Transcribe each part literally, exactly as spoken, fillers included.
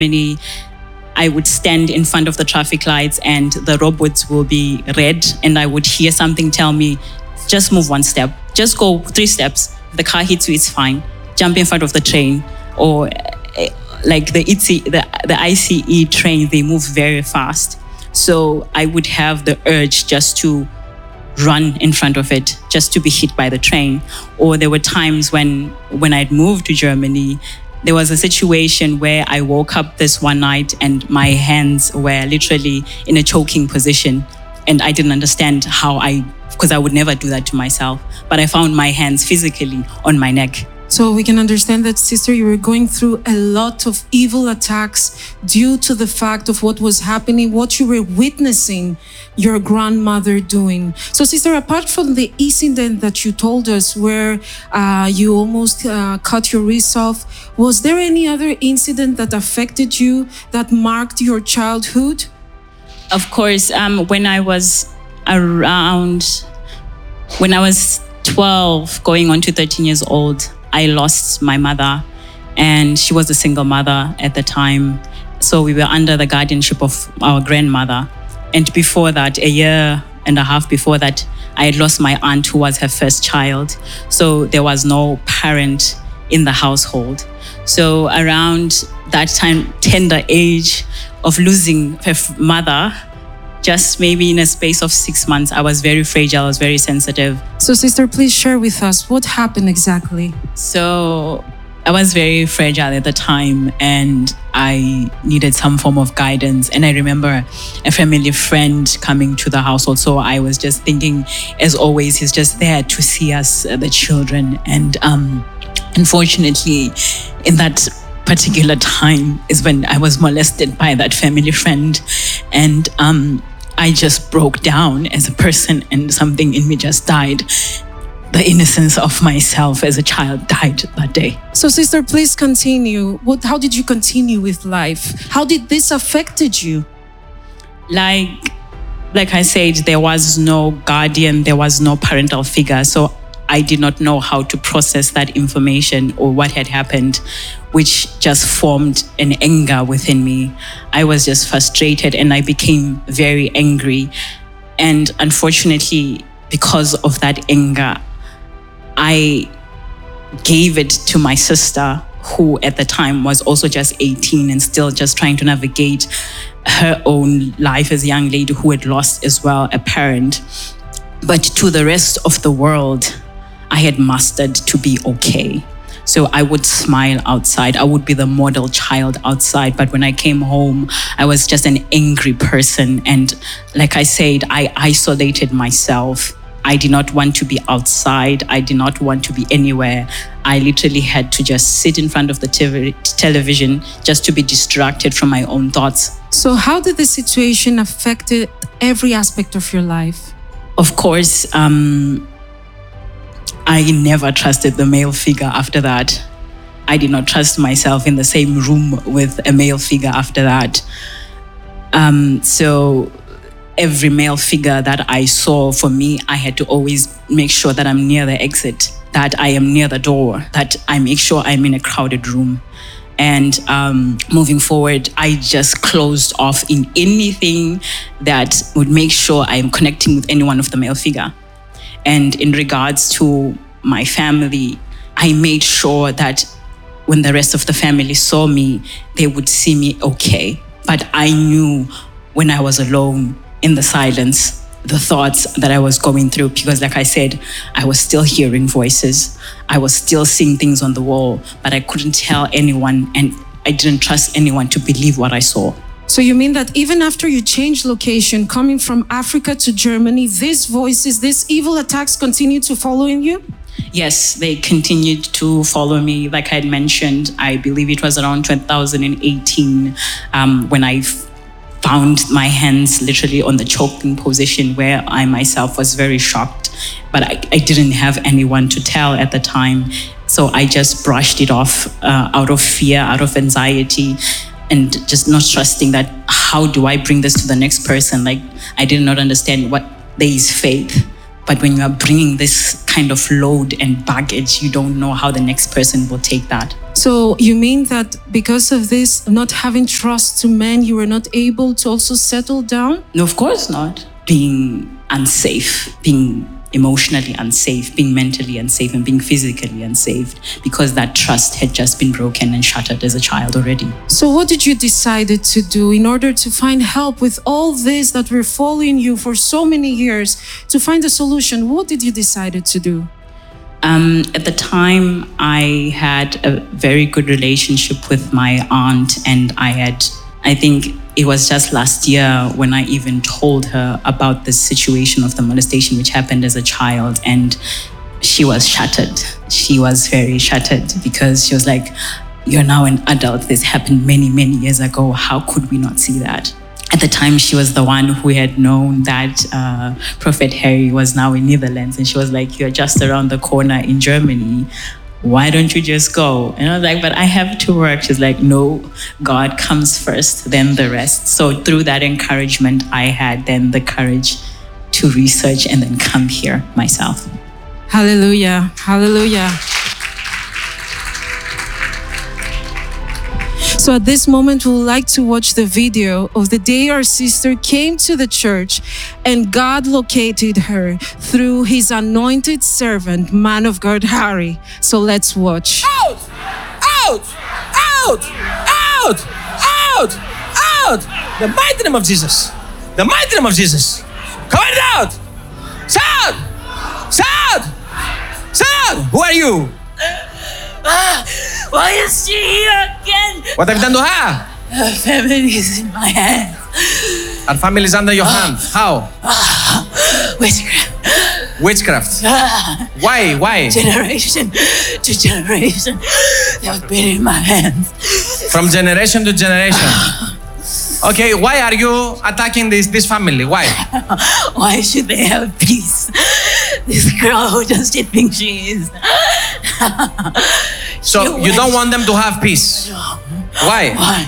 Germany, I would stand in front of the traffic lights and the robots will be red, and I would hear something tell me, just move one step, just go three steps. If the car hits you, it's fine. Jump in front of the train. Or uh, like the, I T C, the, the I C E train, they move very fast. So I would have the urge just to run in front of it, just to be hit by the train. Or there were times when, when I'd moved to Germany, there was a situation where I woke up this one night and my hands were literally in a choking position. And I didn't understand how I, because I would never do that to myself, but I found my hands physically on my neck. So we can understand that, sister, you were going through a lot of evil attacks due to the fact of what was happening, what you were witnessing your grandmother doing. So, sister, apart from the incident that you told us where uh, you almost uh, cut your wrist off, was there any other incident that affected you, that marked your childhood? Of course, um, when I was around, when I was twelve, going on to thirteen years old, I lost my mother, and she was a single mother at the time. So we were under the guardianship of our grandmother. And before that, a year and a half before that, I had lost my aunt who was her first child. So there was no parent in the household. So around that time, tender age of losing her mother, just maybe in a space of six months, I was very fragile, I was very sensitive. So, sister, please share with us what happened exactly. So I was very fragile at the time and I needed some form of guidance. And I remember a family friend coming to the household. So I was just thinking, as always, he's just there to see us, uh, the children. And um, unfortunately, in that particular time is when I was molested by that family friend. And um, I just broke down as a person and something in me just died. The innocence of myself as a child died that day. So, sister, please continue. What? How did you continue with life? How did this affected you? Like, like I said, there was no guardian, there was no parental figure. So I did not know how to process that information or what had happened, which just formed an anger within me. I was just frustrated and I became very angry. And unfortunately, because of that anger, I gave it to my sister, who at the time was also just eighteen and still just trying to navigate her own life as a young lady who had lost as well a parent. But to the rest of the world, I had mastered to be okay. So I would smile outside. I would be the model child outside. But when I came home, I was just an angry person. And like I said, I isolated myself. I did not want to be outside. I did not want to be anywhere. I literally had to just sit in front of the te- television just to be distracted from my own thoughts. So how did the situation affect every aspect of your life? Of course, um, I never trusted the male figure after that. I did not trust myself in the same room with a male figure after that. Um, so every male figure that I saw, for me, I had to always make sure that I'm near the exit, that I am near the door, that I make sure I'm in a crowded room. And um, moving forward, I just closed off in anything that would make sure I'm connecting with anyone of the male figure. And in regards to my family, I made sure that when the rest of the family saw me, they would see me okay. But I knew when I was alone in the silence, the thoughts that I was going through, because like I said, I was still hearing voices. I was still seeing things on the wall, but I couldn't tell anyone and I didn't trust anyone to believe what I saw. So you mean that even after you changed location, coming from Africa to Germany, these voices, these evil attacks continued to follow in you? Yes, they continued to follow me. Like I had mentioned, I believe it was around two thousand eighteen um, when I found my hands literally on the choking position, where I myself was very shocked, but I, I didn't have anyone to tell at the time. So I just brushed it off uh, out of fear, out of anxiety, and just not trusting that, how do I bring this to the next person? Like, I did not understand what there is faith. But when you are bringing this kind of load and baggage, you don't know how the next person will take that. So you mean that because of this, not having trust to men, you were not able to also settle down? No, of course not. Being unsafe, being emotionally unsafe, being mentally unsafe, and being physically unsafe, because that trust had just been broken and shattered as a child already. So what did you decide to do in order to find help with all this that were following you for so many years, to find a solution? What did you decide to do? Um, at the time, I had a very good relationship with my aunt, and I had, I think it was just last year when I even told her about the situation of the molestation which happened as a child, and she was shattered. She was very shattered because she was like, "You're now an adult. This happened many, many years ago. How could we not see that?" At the time, she was the one who had known that uh, Prophet Harry was now in Netherlands. And she was like, "You're just around the corner in Germany. Why don't you just go?" And I was like, "But I have to work." She's like, "No, God comes first, then the rest." So through that encouragement, I had then the courage to research and then come here myself. Hallelujah. Hallelujah. So at this moment, we would like to watch the video of the day our sister came to the church and God located her through his anointed servant, man of God, Harry. So let's watch. Out! Out! Out! Out! Out! Out! The mighty name of Jesus. The mighty name of Jesus. Command it out! Shout! Shout! Shout! Who are you? Ah, why is she here again? What have you done to her? Her family is in my hands. Our family is under your hand. How? Ah, witchcraft. Witchcraft. Ah, Why? Why? generation to generation, they've been in my hands. From generation to generation. Okay, why are you attacking this, this family? Why? Why should they have peace? This girl who just she thinks she is. So She you don't went- want them to have peace. Why? Why?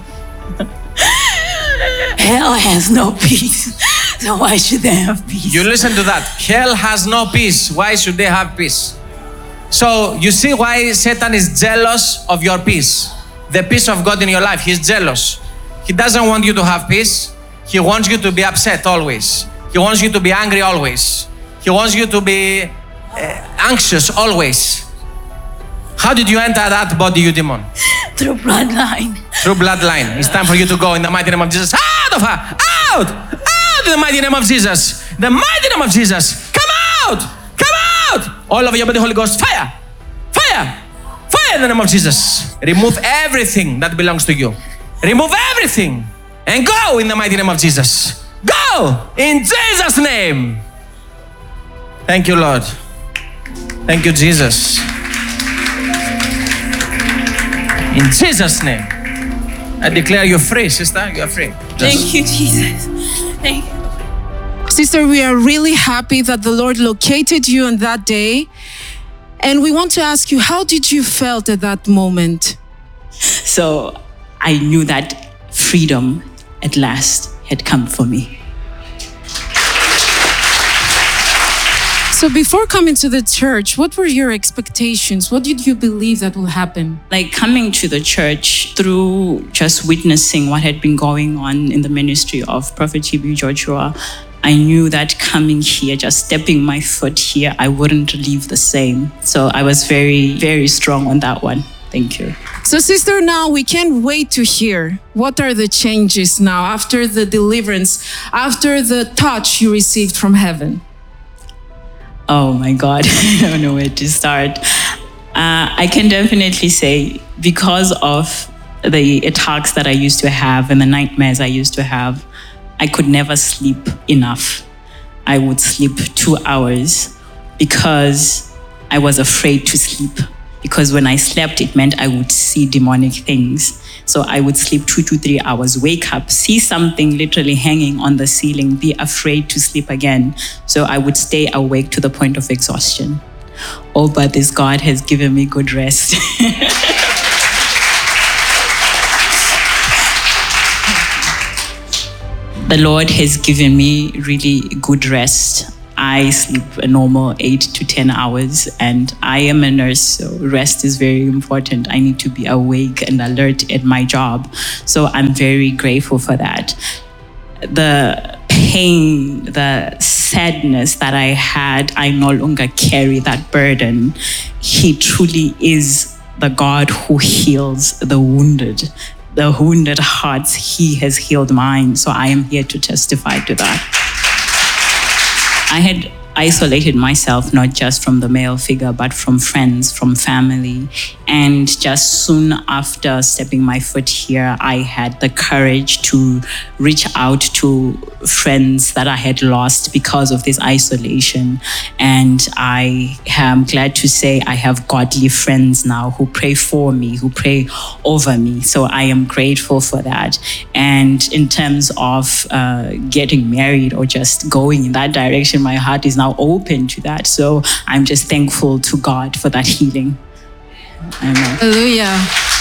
Hell has no peace. So why should they have peace? You listen to that. Hell has no peace. Why should they have peace? So you see why Satan is jealous of your peace. The peace of God in your life. He's jealous. He doesn't want you to have peace. He wants you to be upset always. He wants you to be angry always. He wants you to be uh, anxious always. How did you enter that body, you demon? Through bloodline. Through bloodline. It's time for you to go in the mighty name of Jesus. Out of her! Out! Out in the mighty name of Jesus. The mighty name of Jesus. Come out! Come out! All over your body, Holy Ghost. Fire! Fire! Fire in the name of Jesus. Remove everything that belongs to you. Remove everything and go in the mighty name of Jesus. Go in Jesus' name. Thank you, Lord. Thank you, Jesus. In Jesus' name, I declare you free, sister. You are free. Thank you, Jesus. Thank you. Sister, we are really happy that the Lord located you on that day. And we want to ask you, how did you felt at that moment? So I knew that freedom at last had come for me. So before coming to the church, what were your expectations? What did you believe that will happen? Like coming to the church through just witnessing what had been going on in the ministry of Prophet T B Joshua, I knew that coming here, just stepping my foot here, I wouldn't leave the same. So I was very, very strong on that one. Thank you. So sister, now we can't wait to hear what are the changes now after the deliverance, after the touch you received from heaven. Oh my God, I don't know where to start. Uh, I can definitely say because of the attacks that I used to have and the nightmares I used to have, I could never sleep enough. I would sleep two hours because I was afraid to sleep. Because when I slept, it meant I would see demonic things. So I would sleep two to three hours, wake up, see something literally hanging on the ceiling, be afraid to sleep again. So I would stay awake to the point of exhaustion. Oh, but this God has given me good rest. The Lord has given me really good rest. I sleep a normal eight to ten hours, and I am a nurse, so rest is very important. I need to be awake and alert at my job. So I'm very grateful for that. The pain, the sadness that I had, I no longer carry that burden. He truly is the God who heals the wounded. The wounded hearts, he has healed mine. So I am here to testify to that. I had isolated myself, not just from the male figure, but from friends, from family. And just soon after stepping my foot here, I had the courage to reach out to friends that I had lost because of this isolation. And I am glad to say I have godly friends now who pray for me, who pray over me. So I am grateful for that. And in terms of uh, getting married or just going in that direction, my heart is now open to that. So I'm just thankful to God for that healing. Amen. Hallelujah.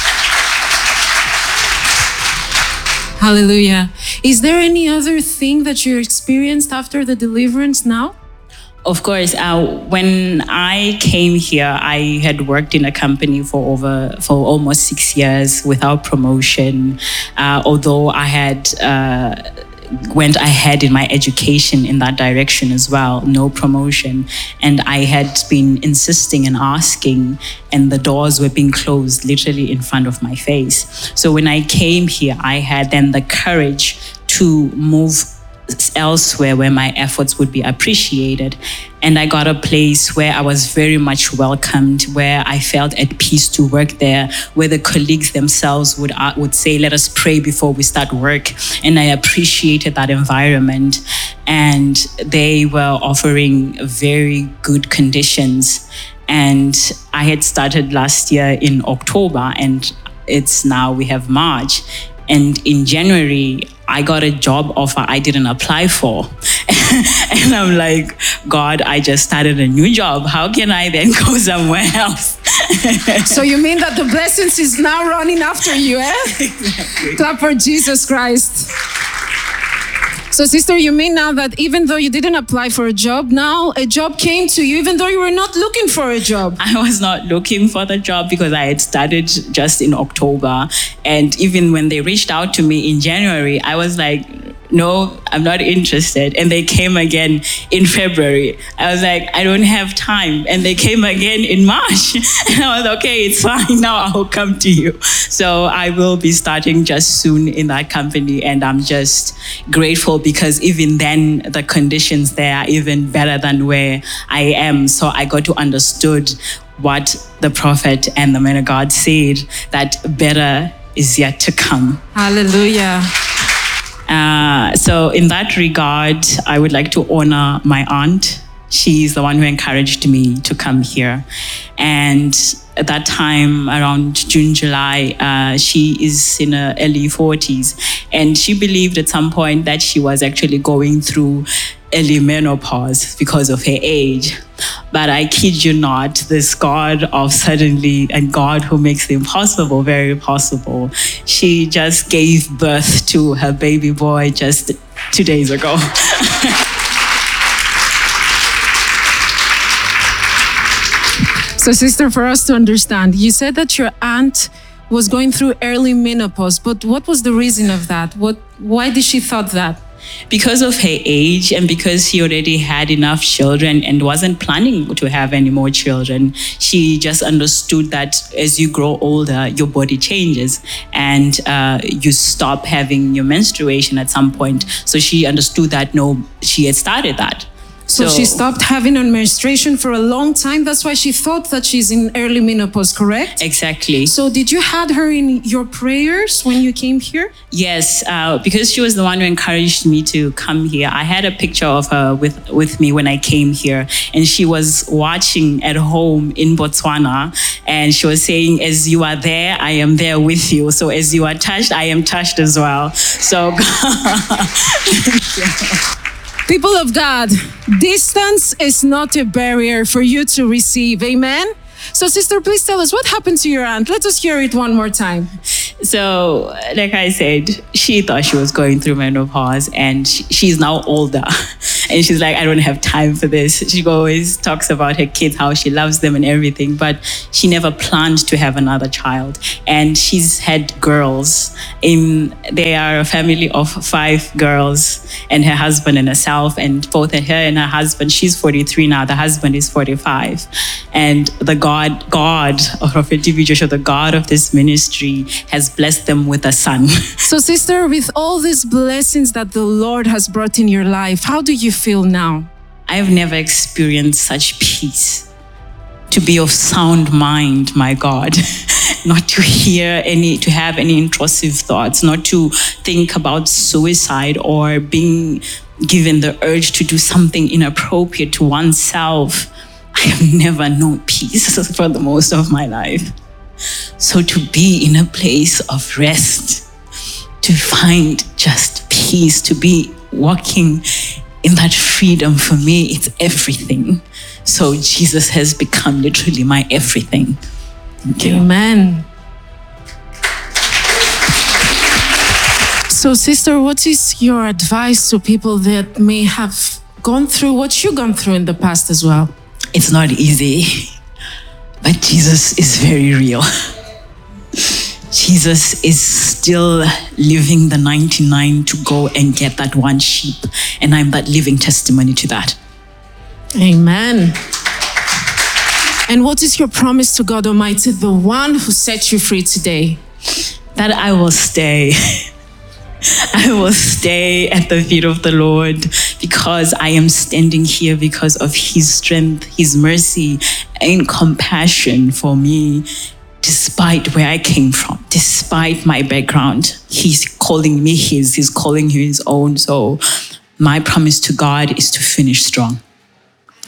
Hallelujah. Is there any other thing that you experienced after the deliverance now? Of course, uh, when I came here, I had worked in a company for over for almost six years without promotion. Uh, although I had uh, went ahead in my education in that direction as well, no promotion, and I had been insisting and asking, and the doors were being closed literally in front of my face. So when I came here, I had then the courage to move elsewhere where my efforts would be appreciated. And I got a place where I was very much welcomed, where I felt at peace to work there, where the colleagues themselves would uh, would say, let us pray before we start work. And I appreciated that environment. And they were offering very good conditions. And I had started last year in October, and it's now we have March. And in January, I got a job offer I didn't apply for. And I'm like, God, I just started a new job. How can I then go somewhere else? So you mean that the blessings is now running after you, eh? Exactly. Clap for Jesus Christ. So sister, you mean now that even though you didn't apply for a job, now a job came to you even though you were not looking for a job? I was not looking for the job because I had started just in October. And even when they reached out to me in January, I was like, no, I'm not interested. And they came again in February. I was like, I don't have time. And they came again in March. And I was, okay, it's fine. Now I'll come to you. So I will be starting just soon in that company. And I'm just grateful because even then the conditions there are even better than where I am. So I got to understood what the prophet and the man of God said, that better is yet to come. Hallelujah. Uh, so in that regard, I would like to honor my aunt. She's the one who encouraged me to come here. And at that time, around June, July, uh, she is in her early forties. And she believed at some point that she was actually going through early menopause because of her age. But I kid you not, this God of suddenly and God who makes the impossible very possible, she just gave birth to her baby boy just two days ago. So sister, for us to understand, you said that your aunt was going through early menopause, but what was the reason of that? What, why did she thought that? Because of her age and because she already had enough children and wasn't planning to have any more children, she just understood that as you grow older, your body changes and uh, you stop having your menstruation at some point. So she understood that, no, she had started that. So, so she stopped having her menstruation for a long time. That's why she thought that she's in early menopause, correct? Exactly. So did you had her in your prayers when you came here? Yes, uh, because she was the one who encouraged me to come here. I had a picture of her with, with me when I came here, and she was watching at home in Botswana, and she was saying, as you are there, I am there with you. So as you are touched, I am touched as well. So people of God, distance is not a barrier for you to receive. Amen? So sister, please tell us what happened to your aunt. Let us hear it one more time. So, like I said, she thought she was going through menopause and she, she's now older. And she's like, I don't have time for this. She always talks about her kids, how she loves them and everything, but she never planned to have another child. And she's had girls. In They are a family of five girls, and her husband and herself, and both her and her husband, she's forty-three now, the husband is forty-five. And the God, God of Prophet T B Joshua, the God of this ministry, has blessed them with a son. So, sister, with all these blessings that the Lord has brought in your life, how do you feel now? I've never experienced such peace, to be of sound mind, my God, not to hear any, to have any intrusive thoughts, not to think about suicide or being given the urge to do something inappropriate to oneself. I have never known peace for the most of my life. So to be in a place of rest, to find just peace, to be walking in that freedom, for me, it's everything. So Jesus has become literally my everything. Thank you. Amen. So, sister, what is your advice to people that may have gone through what you've gone through in the past as well? It's not easy, but Jesus is very real. Jesus is still living the ninety-nine to go and get that one sheep. And I'm that living testimony to that. Amen. And what is your promise to God Almighty, the one who set you free today? That I will stay. I will stay at the feet of the Lord, because I am standing here because of His strength, His mercy, and compassion for me. Despite where I came from, despite my background, He's calling me His, He's calling you His own. So my promise to God is to finish strong.